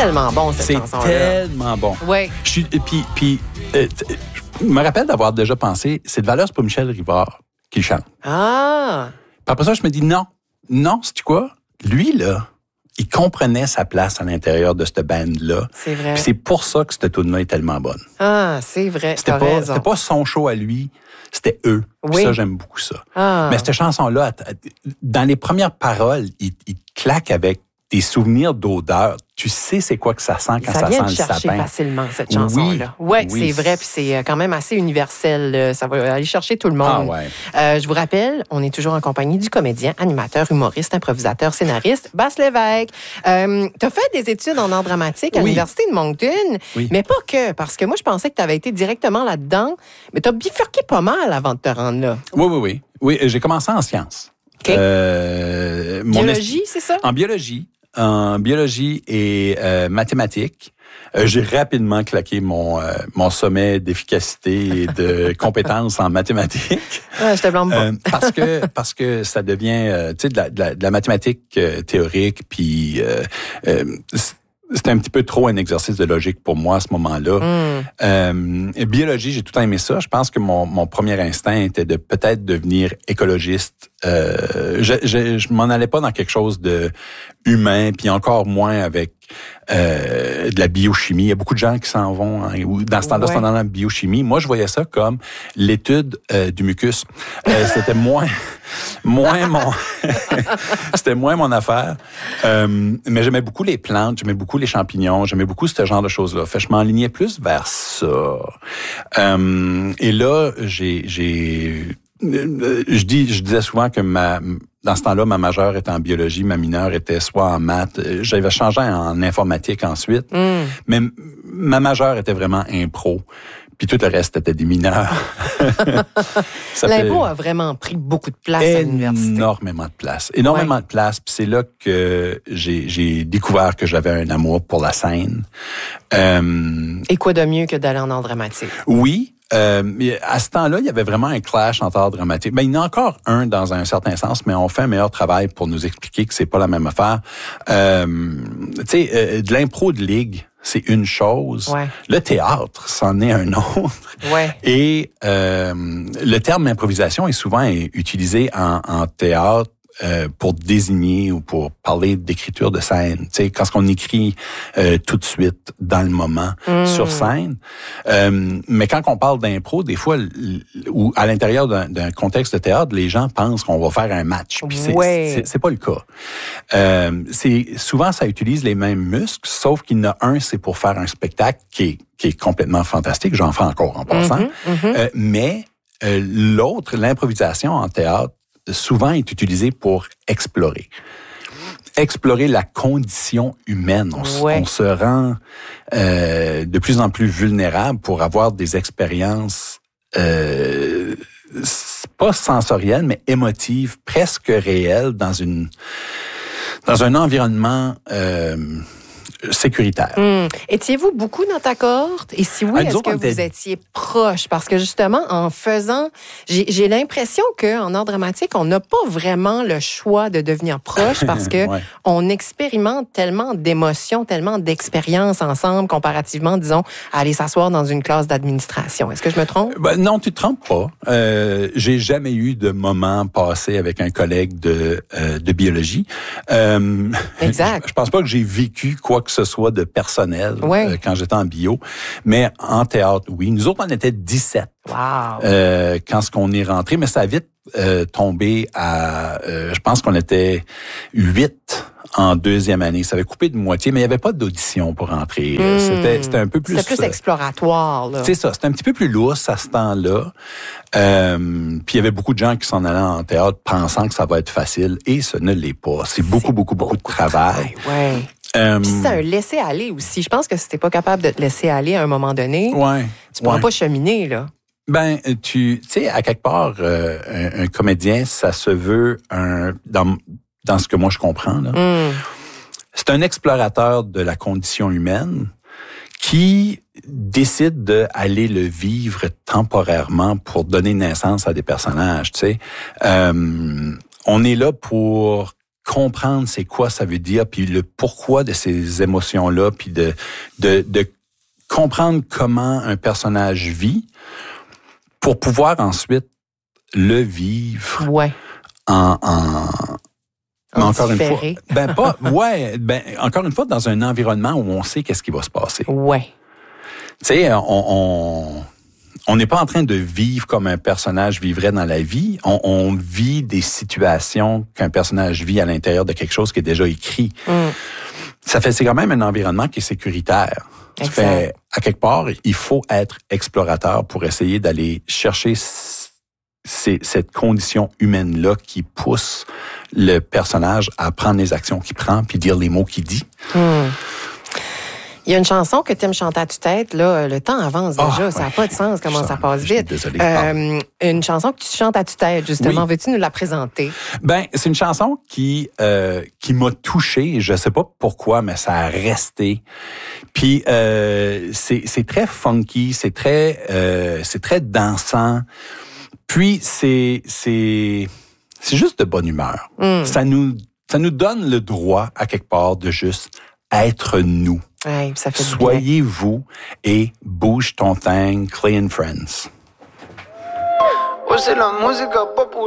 tellement bon, cette chanson-là. C'est tellement bon. Oui. Je me rappelle d'avoir déjà pensé, cette valeur, c'est pas Michel Rivard qui le chante. Ah! Puis après ça, je me dis non, sais-tu quoi? Lui, là, il comprenait sa place à l'intérieur de cette band-là. C'est vrai. Puis c'est pour ça que cette tune-là est tellement bonne. Ah, c'est vrai, t'as raison. C'était pas son show à lui, c'était eux. Puis ça, j'aime beaucoup ça. Ah. Mais cette chanson-là, dans les premières paroles, il claque avec des souvenirs d'odeur. Tu sais c'est quoi que ça sent quand ça sent le sapin. Ça vient de chercher facilement, cette chanson-là. Oui, c'est vrai, puis c'est quand même assez universel. Ça va aller chercher tout le monde. Ah ouais. Je vous rappelle, on est toujours en compagnie du comédien, animateur, humoriste, improvisateur, scénariste, Bass Lévesque. Tu as fait des études en art dramatique à l'Université de Moncton, mais pas que, parce que moi, je pensais que tu avais été directement là-dedans, mais tu as bifurqué pas mal avant de te rendre là. Oui. Oui, j'ai commencé en sciences. Okay. Biologie, c'est ça? En biologie et mathématiques. J'ai rapidement claqué mon sommet d'efficacité et de compétences en mathématiques. Ouais, je te blâme pas. Parce que ça devient tu sais de la mathématique théorique puis c'était un petit peu trop un exercice de logique pour moi à ce moment-là. Biologie, j'ai tout le temps aimé ça. Je pense que mon premier instinct était de peut-être devenir écologiste. Je m'en allais pas dans quelque chose de humain, puis encore moins avec de la biochimie. Il y a beaucoup de gens qui s'en vont dans ce temps-là, sont dans la biochimie. Moi, je voyais ça comme l'étude du mucus. C'était moins mon c'était moins mon affaire. Mais j'aimais beaucoup les plantes, j'aimais beaucoup les champignons, j'aimais beaucoup ce genre de choses-là. Fait que je m'enlignais plus vers ça. Et là, je disais souvent que dans ce temps-là, ma majeure était en biologie, ma mineure était soit en maths. J'avais changé en informatique ensuite, mais ma majeure était vraiment impro. Puis tout le reste était des mineurs. L'impro a vraiment pris beaucoup de place à l'université. Énormément de place. Énormément de place. Puis c'est là que j'ai découvert que j'avais un amour pour la scène. Et quoi de mieux que d'aller en art dramatique? Oui. À ce temps-là, il y avait vraiment un clash entre art dramatique. Ben, il y en a encore un dans un certain sens, mais on fait un meilleur travail pour nous expliquer que c'est pas la même affaire. Tu sais, de l'impro de ligue, c'est une chose. Ouais. Le théâtre, c'en est un autre. Ouais. Et le terme improvisation est souvent utilisé en théâtre pour désigner ou pour parler d'écriture de scène. Tu sais, quand on écrit tout de suite dans le moment sur scène. Mais quand on parle d'impro, des fois, ou à l'intérieur d'un contexte de théâtre, les gens pensent qu'on va faire un match. Puis c'est pas le cas. Souvent, ça utilise les mêmes muscles, sauf qu'il y en a un, c'est pour faire un spectacle qui est complètement fantastique. J'en fais encore en passant. Mais l'autre, l'improvisation en théâtre, souvent est utilisé pour explorer la condition humaine. On se rend de plus en plus vulnérable pour avoir des expériences pas sensorielles, mais émotives, presque réelles dans un environnement sécuritaire. Étiez-vous beaucoup dans ta cohorte? Et si oui, est-ce que vous étiez proche? Parce que justement, en faisant, j'ai l'impression qu'en art dramatique, on n'a pas vraiment le choix de devenir proche parce que on expérimente tellement d'émotions, tellement d'expériences ensemble comparativement, disons, à aller s'asseoir dans une classe d'administration. Est-ce que je me trompe? Ben, non, tu te trompes pas. J'ai jamais eu de moment passé avec un collègue de biologie. Exact. Je pense pas que j'ai vécu quoi que ce soit de personnel quand j'étais en bio. Mais en théâtre, oui. Nous autres, on était 17 quand on est rentré, mais ça a vite tombé à... je pense qu'on était 8 en deuxième année. Ça avait coupé de moitié, mais il n'y avait pas d'audition pour entrer. C'était un peu plus... C'était plus exploratoire, là. C'est ça. C'était un petit peu plus lousse à ce temps-là. Puis il y avait beaucoup de gens qui s'en allaient en théâtre pensant que ça va être facile, et ce ne l'est pas. C'est beaucoup de travail. Puis c'est un laisser-aller aussi. Je pense que si t'es pas capable de te laisser aller à un moment donné, tu pourras pas cheminer, là. Ben, tu sais, à quelque part, un comédien, ça se veut dans ce que moi je comprends, là. C'est un explorateur de la condition humaine qui décide d'aller le vivre temporairement pour donner naissance à des personnages, tu sais. On est là pour comprendre c'est quoi ça veut dire, puis le pourquoi de ces émotions-là, puis de comprendre comment un personnage vit pour pouvoir ensuite le vivre encore une fois, encore une fois, dans un environnement où on sait qu'est-ce qui va se passer. Ouais. Tu sais, on n'est pas en train de vivre comme un personnage vivrait dans la vie. On vit des situations qu'un personnage vit à l'intérieur de quelque chose qui est déjà écrit. C'est quand même un environnement qui est sécuritaire. À quelque part, il faut être explorateur pour essayer d'aller chercher cette condition humaine-là qui pousse le personnage à prendre les actions qu'il prend puis dire les mots qu'il dit. Il y a une chanson que tu aimes chanter à tue-tête, là, le temps avance déjà, ça n'a pas de sens comment ça passe vite. Désolé. Une chanson que tu chantes à tue-tête, justement, oui. Veux-tu nous la présenter? C'est une chanson qui m'a touché, je sais pas pourquoi, mais ça a resté. Puis c'est très funky, c'est très dansant. Puis c'est juste de bonne humeur. Ça nous donne le droit à quelque part de juste être nous. Ouais, ça fait Soyez vous et bouge ton thing, Clay and Friends. C'est la música popular.